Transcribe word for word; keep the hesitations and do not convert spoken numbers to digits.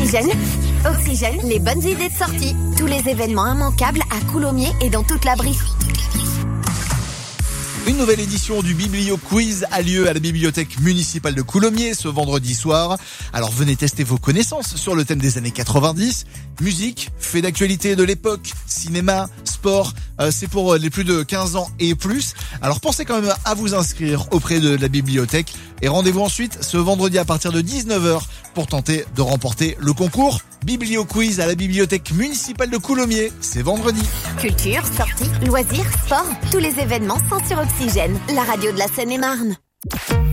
Oxygène. Oxygène, les bonnes idées de sortie. Tous les événements immanquables à Coulommiers et dans toute la Brie. Une nouvelle édition du Biblio Quiz a lieu à la bibliothèque municipale de Coulommiers ce vendredi soir. Alors venez tester vos connaissances sur le thème des années quatre-vingt-dix. Musique, faits d'actualité de l'époque, cinéma, sport, euh, c'est pour les plus de quinze ans et plus. Alors pensez quand même à vous inscrire auprès de la bibliothèque et rendez-vous ensuite ce vendredi à partir de dix-neuf heures pour tenter de remporter le concours Biblio Quiz à la bibliothèque municipale de Coulommiers. C'est vendredi. Culture, sorties, loisirs, sport, tous les événements sont sur Oxygène, la radio de la Seine-et-Marne.